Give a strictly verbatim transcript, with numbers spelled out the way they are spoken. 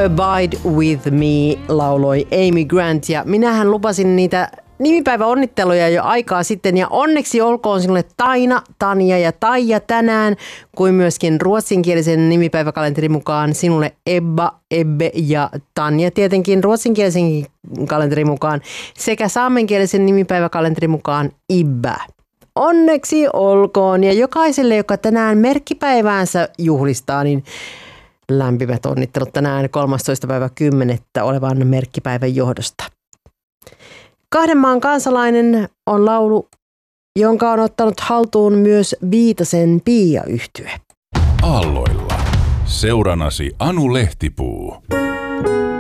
Abide With Me lauloi Amy Grant ja minähän lupasin niitä nimipäiväonnitteluja jo aikaa sitten ja onneksi olkoon sinulle Taina, Tanja ja Taija tänään, kuin myöskin ruotsinkielisen nimipäiväkalenterin mukaan sinulle Ebba, Ebbe ja Tanja tietenkin ruotsinkielisen kalenterin mukaan sekä saamenkielisen nimipäiväkalenterin mukaan Ibba. Onneksi olkoon ja jokaiselle, joka tänään merkkipäiväänsä juhlistaa, niin lämpimät onnittelut tänään kolmastoista päivä kymmenettä olevan merkkipäivän johdosta. Kahden maan kansalainen on laulu, jonka on ottanut haltuun myös Viitasen Pia-yhtye. Aalloilla. Seuranasi Anu Lehtipuu.